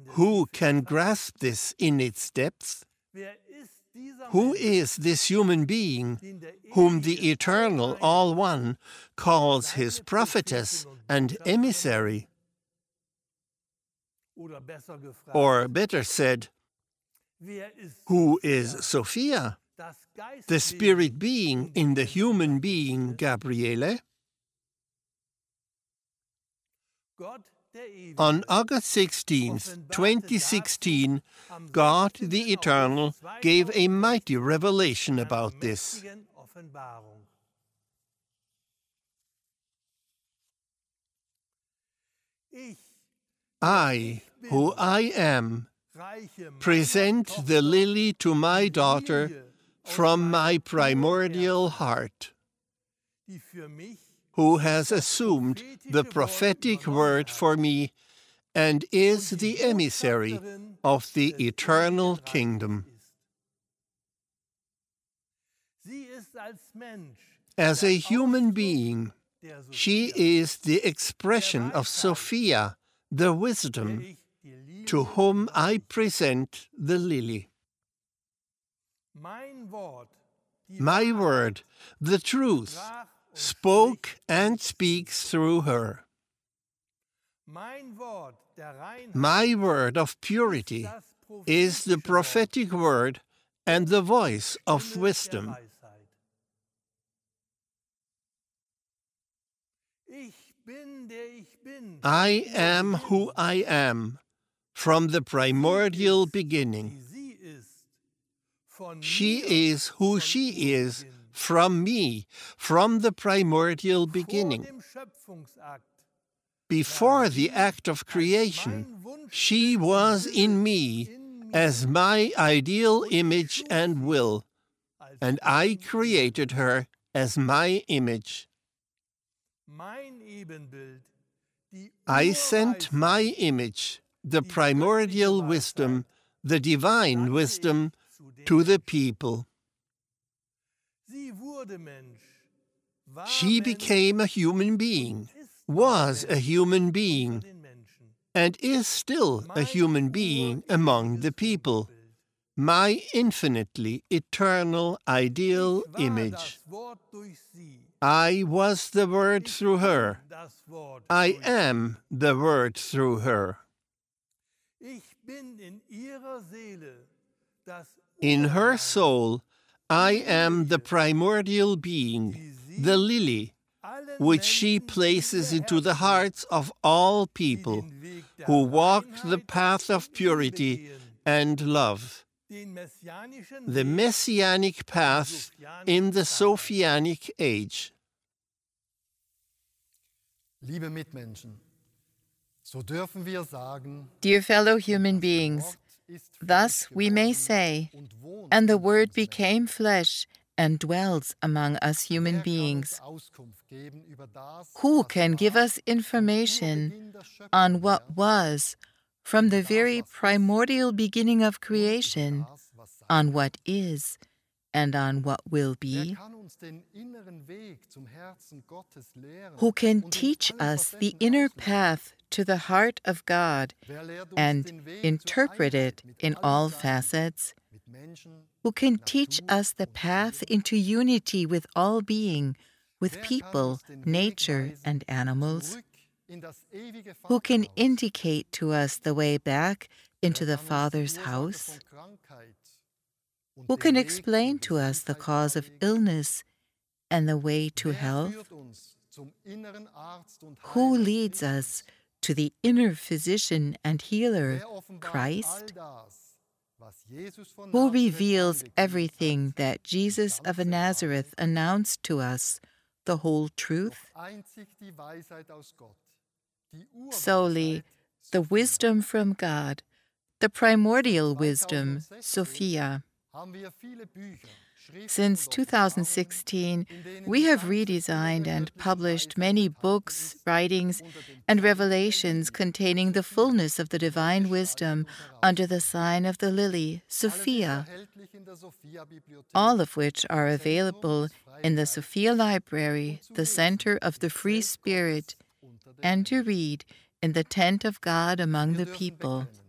Who can grasp this in its depth? Who is this human being whom the Eternal All One calls his prophetess and emissary? Or better said, who is Sophia, the spirit being in the human being Gabriele? On August 16, 2016, God the Eternal gave a mighty revelation about this. I, who I am, present the lily to my daughter from my primordial heart, who has assumed the prophetic word for me and is the emissary of the eternal kingdom. As a human being, she is the expression of Sophia, the wisdom, to whom I present the lily. My word, the truth, spoke and speaks through her. My word of purity is the prophetic word and the voice of wisdom. I am who I am from the primordial beginning. She is who she is from me, from the primordial beginning. Before the act of creation, she was in me as my ideal image and will, and I created her as my image. I sent my image, the primordial wisdom, the divine wisdom, to the people. She became a human being, was a human being, and is still a human being among the people, my infinitely eternal ideal image. I was the Word through her. I am the Word through her. In her soul, I am the primordial being, the lily, which she places into the hearts of all people who walk the path of purity and love, the messianic path in the Sophianic age. Dear fellow human beings, thus we may say, and the Word became flesh and dwells among us human beings. Who can give us information on what was from the very primordial beginning of creation, on what is, and on what will be? Who can teach us the inner path to the heart of God and interpret it in all facets? Who can teach us the path into unity with all being, with people, nature, and animals? Who can indicate to us the way back into the Father's house? Who can explain to us the cause of illness and the way to health? Who leads us to the inner physician and healer, Christ? Who reveals everything that Jesus of Nazareth announced to us, the whole truth? Solely the wisdom from God, the primordial wisdom, Sophia. Since 2016, we have redesigned and published many books, writings, and revelations containing the fullness of the divine wisdom under the sign of the lily, Sophia, all of which are available in the Sophia Library, the Center of the Free Spirit, and to read in the Tent of God among the People.